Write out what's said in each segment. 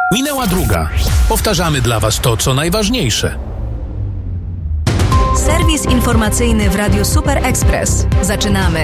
Minęła druga. Powtarzamy dla Was to, co najważniejsze. Serwis informacyjny w Radiu Super Express. Zaczynamy.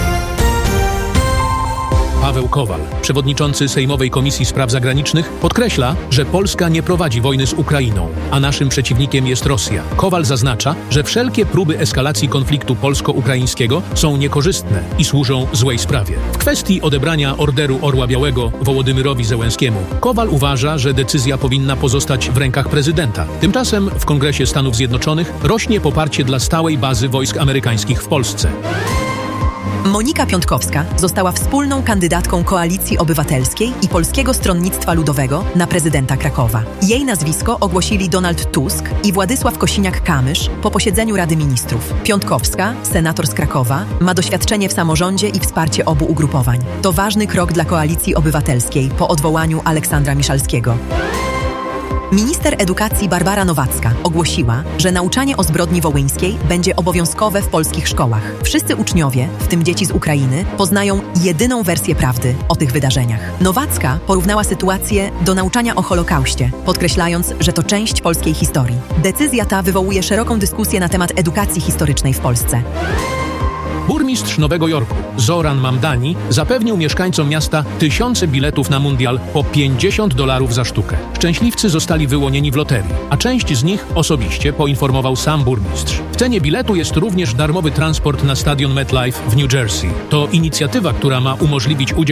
Paweł Kowal, przewodniczący Sejmowej Komisji Spraw Zagranicznych, podkreśla, że Polska nie prowadzi wojny z Ukrainą, a naszym przeciwnikiem jest Rosja. Kowal zaznacza, że wszelkie próby eskalacji konfliktu polsko-ukraińskiego są niekorzystne i służą złej sprawie. W kwestii odebrania orderu Orła Białego Wołodymyrowi Zełenskiemu, Kowal uważa, że decyzja powinna pozostać w rękach prezydenta. Tymczasem w Kongresie Stanów Zjednoczonych rośnie poparcie dla stałej bazy wojsk amerykańskich w Polsce. Monika Piątkowska została wspólną kandydatką Koalicji Obywatelskiej i Polskiego Stronnictwa Ludowego na prezydenta Krakowa. Jej nazwisko ogłosili Donald Tusk i Władysław Kosiniak-Kamysz po posiedzeniu Rady Ministrów. Piątkowska, senator z Krakowa, ma doświadczenie w samorządzie i wsparcie obu ugrupowań. To ważny krok dla Koalicji Obywatelskiej po odwołaniu Aleksandra Miszalskiego. Minister edukacji Barbara Nowacka ogłosiła, że nauczanie o zbrodni wołyńskiej będzie obowiązkowe w polskich szkołach. Wszyscy uczniowie, w tym dzieci z Ukrainy, poznają jedyną wersję prawdy o tych wydarzeniach. Nowacka porównała sytuację do nauczania o Holokauście, podkreślając, że to część polskiej historii. Decyzja ta wywołuje szeroką dyskusję na temat edukacji historycznej w Polsce. Burmistrz Nowego Jorku, Zoran Mamdani, zapewnił mieszkańcom miasta tysiące biletów na mundial po $50 za sztukę. Szczęśliwcy zostali wyłonieni w loterii, a część z nich osobiście poinformował sam burmistrz. W cenie biletu jest również darmowy transport na stadion MetLife w New Jersey. To inicjatywa, która ma umożliwić udział